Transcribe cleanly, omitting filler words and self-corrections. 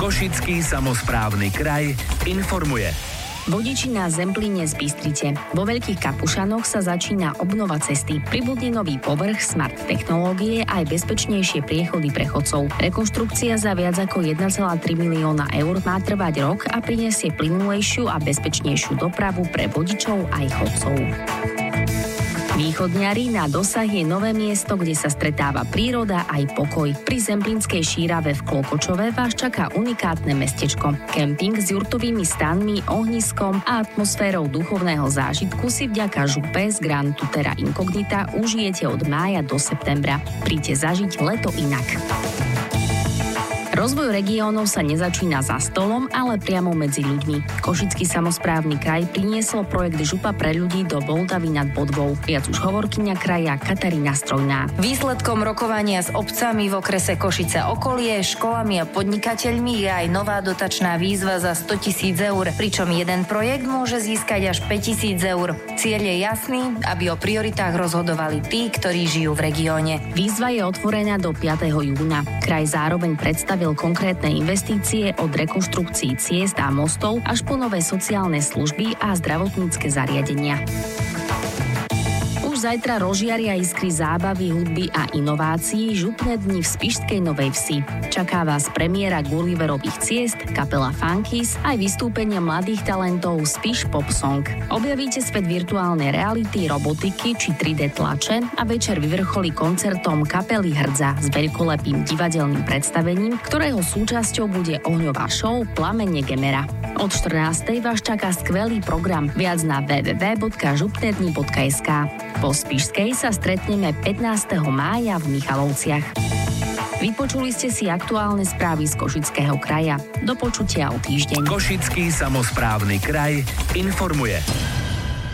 Košický samosprávny kraj informuje. Vodiči na Zemplíne z Bystrice. Vo Veľkých Kapušanoch sa začína obnova cesty. Pribudne nový povrch, smart technológie a aj bezpečnejšie priechody pre chodcov. Rekonštrukcia za viac ako 1,3 milióna eur má trvať rok a prinesie plynulejšiu a bezpečnejšiu dopravu pre vodičov aj chodcov. Východňari na dosah je nové miesto, kde sa stretáva príroda aj pokoj. Pri Zemplínskej šírave v Klokočove vás čaká unikátne mestečko. Kemping s jurtovými stanmi, ohniskom a atmosférou duchovného zážitku si vďaka župe z Grand Tutera Incognita užijete od mája do septembra. Príďte zažiť leto inak. Rozvoj regiónov sa nezačína za stolom, ale priamo medzi ľuďmi. Košický samosprávny kraj priniesol projekt Župa pre ľudí do Boldavy nad Bodvou. Viac už hovorkyňa kraja Katarína Strojná. Výsledkom rokovania s obcami v okrese Košice okolie, školami a podnikateľmi je aj nová dotačná výzva za 100 000 eur, pričom jeden projekt môže získať až 5 000 eur. Cieľ je jasný, aby o prioritách rozhodovali tí, ktorí žijú v regióne. Výzva je otvorená do 5. júna. Kraj zároveň predstavil konkrétne investície od rekonštrukcií ciest a mostov až po nové sociálne služby a zdravotnícke zariadenia. Zajtra rozžiaria iskry zábavy, hudby a inovácií župné dni v Spišskej Novej Vsi. Čaká vás premiéra Gulliverových ciest, kapela Funkies, aj vystúpenia mladých talentov Spiš Pop Song. Objavíte svet virtuálnej reality, robotiky či 3D tlače a večer vyvrcholí koncertom kapely Hrdza s veľkolepým divadelným predstavením, ktorého súčasťou bude ohňová show Plamene Gemera. Od 14. vás čaká skvelý program. Viac na www.župnedni.sk. Po Spišskej sa stretneme 15. mája v Michalovciach. Vypočuli ste si aktuálne správy z Košického kraja. Do počutia o týždeň. Košický samosprávny kraj informuje.